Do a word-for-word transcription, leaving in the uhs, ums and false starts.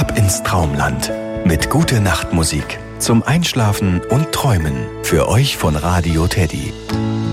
Ab ins Traumland mit Gute Nacht Musik zum Einschlafen und Träumen für euch von Radio Teddy.